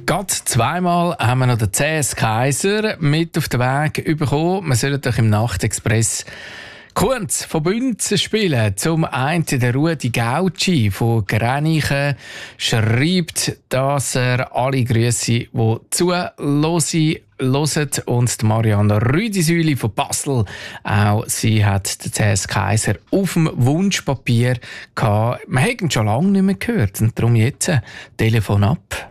Gerade zweimal haben wir noch den CS Kaiser mit auf den Weg bekommen. Wir sollen doch im Nachtexpress Kunz von Bünzen spielen. Zum einen der Rudi Gauci von Grenichen schreibt, dass er alle Grüße, die zuhören, und Marianne Rüdisüli von Basel, auch sie hat den CS Kaiser auf dem Wunschpapier gehabt. Wir haben ihn schon lange nicht mehr gehört und darum jetzt Telefon ab.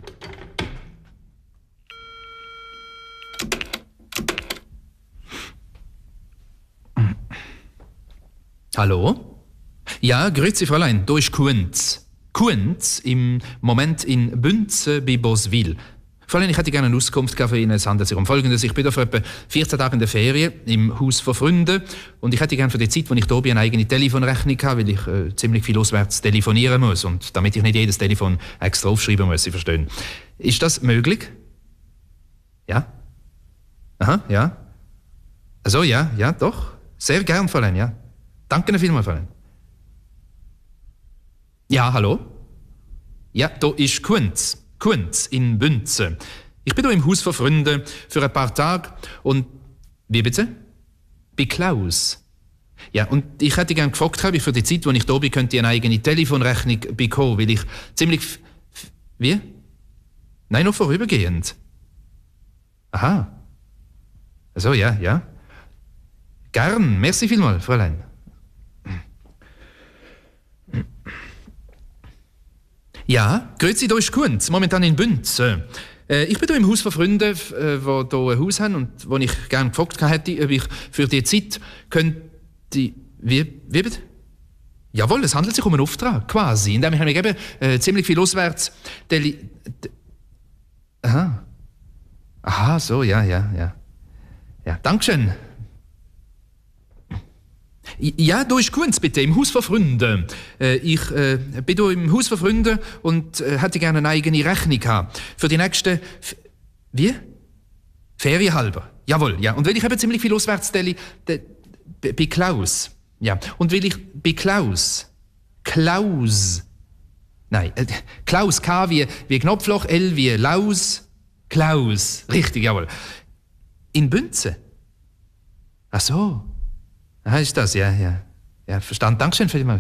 Hallo? Ja, grüezi Fräulein, da ist Kunz. Kunz, im Moment in Bünzen bei Boswil. Fräulein, ich hätte gerne eine Auskunft für Ihnen. Es handelt sich um Folgendes. Ich bin da vor etwa 14 Tagen in der Ferien im Haus von Freunden und ich hätte gerne für die Zeit, wo ich da bin, eine eigene Telefonrechnung habe, weil ich ziemlich viel auswärts telefonieren muss und damit ich nicht jedes Telefon extra aufschreiben muss, Sie verstehen. Ist das möglich? Ja? Aha, ja. Also ja, doch. Sehr gern, Fräulein, ja. Danke Ihnen vielmals, Fräulein. Ja, hallo? Ja, da ist Kunz. Kunz in Bünzen. Ich bin da im Haus von Freunden für ein paar Tage und... Wie bitte? Bei Klaus. Ja, und ich hätte gerne gefragt, ob ich für die Zeit, wo ich da bin, könnte eine eigene Telefonrechnung bekommen, weil ich ziemlich... Wie? Nein, noch vorübergehend. Aha. Also, ja. Gern. Merci vielmals, Fräulein. Ja, grüezi, da ist Kunz, momentan in Bünzen. Ich bin hier im Haus von Freunden, die hier ein Haus haben und wo ich gerne gefragt hätte, ob ich für die Zeit könnte... Wie bitte? Jawohl, es handelt sich um einen Auftrag, quasi. In dem ich mich eben ziemlich viel auswärts... Aha, so, ja. Ja, Dankeschön. Ja, da ist Kunz, bitte, im Haus von Freunden. Ich bin hier im Haus von Freunden und hätte gerne eine eigene Rechnung haben. Für die nächsten... Wie? Ferien halber. Jawohl, ja. Und weil ich eben ziemlich viel auswärts bei Klaus. Ja. Und weil ich bei Klaus... Nein, Klaus, K wie Knopfloch, L wie Laus. Klaus. Richtig, jawohl. In Bünzen. Ach so. Ah, ist das, ja. Ja, verstanden. Dankeschön vielmals.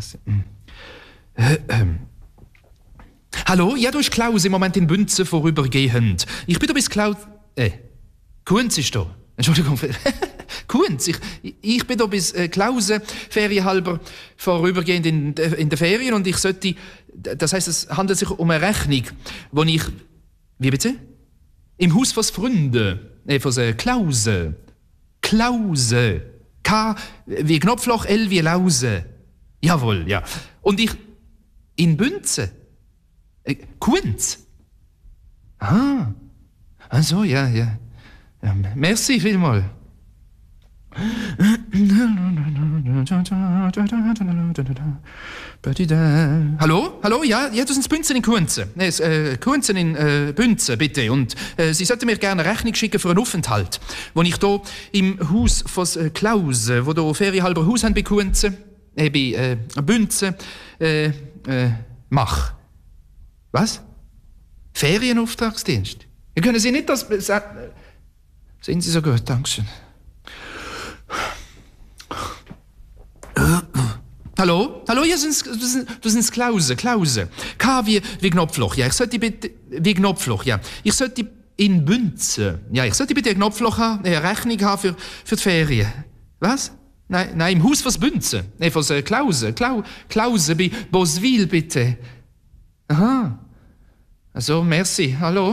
Hallo? Ja, da ist Klaus im Moment in Bünzen vorübergehend. Ich bin da bis Klaus... Kunz ist da. Entschuldigung. Kunz. Ich bin da bis Klausen ferienhalber vorübergehend in der Ferien und ich sollte... Das heisst, es handelt sich um eine Rechnung, wo ich... Wie bitte? Im Haus von Freunden. Von Klausen. Klausen. K wie Knopfloch, L wie Lause. Jawohl, ja. Und ich... In Bünzen. Kunz. Ah. Ach so, ja. Merci vielmals. Hallo? Ja, das sind Bünzen in Kunzen. Kunzen in Bünzen, bitte. Und Sie sollten mir gerne eine Rechnung schicken für einen Aufenthalt, wo ich hier im Haus von Klaus, wo hier ferienhalber Haus haben bei Kunzen, bei Bünzen, mache. Was? Ferienauftragsdienst? Können Sie nicht das... Sind Sie so gut, Dankeschön. Hallo, ja, du sind Klause. K wie Knopfloch, ja. Ich sollte bitte... Wie Knopfloch, ja. Ich sollte in Bünzen. Ja, ich sollte bitte ein Knopfloch haben, eine Rechnung haben für die Ferien. Was? Nein, im Haus von Bünzen. Nein, von Klause. Klause bei Boswil, bitte. Aha. Also, merci. Hallo,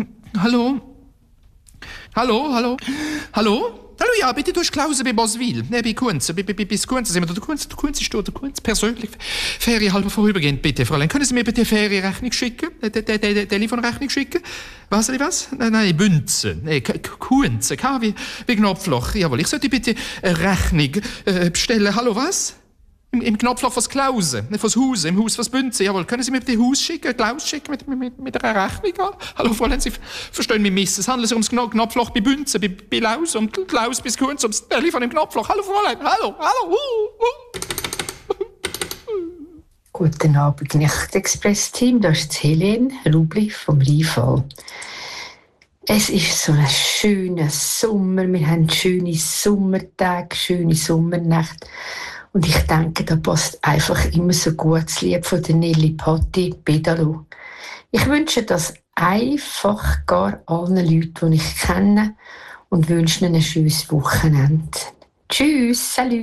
ja, bitte, du hast Klause bei Boswil. Bei Kunz. Bis Kunz sind wir da. Der Kunz ist da. Der Kunz persönlich. Ferienhalber vorübergehend, bitte, Fräulein. Können Sie mir bitte eine Ferienrechnung schicken? Telefonrechnung schicken? Was? Nein, Bünzen. Kunz. K wie Knopfloch. Jawohl, ich sollte bitte eine Rechnung bestellen. Hallo, was? Im Knopfloch von Klausen, von Haus, im Haus von Bünzen. Jawohl, können Sie mir bitte Haus schicken, Klaus schicken mit einer Rechnung an? Hallo, Fräulein, Sie verstehen mich miss. Es handelt sich ums Knopfloch bei Bünzen, bei Laus, um Klaus bis Kunz, ums Telefon im Knopfloch. Hallo, Fräulein, hallo. Guten Abend, Nachtexpress-Team. Da ist Helene Rubli vom Rheinfall. Es ist so ein schöner Sommer. Wir haben schöne Sommertage, schöne Sommernacht. Und ich denke, da passt einfach immer so gut das Lied von der Nelly Patti, Pedalo. Ich wünsche das einfach gar allen Leuten, die ich kenne, und wünsche ihnen ein schönes Wochenende. Tschüss, salut!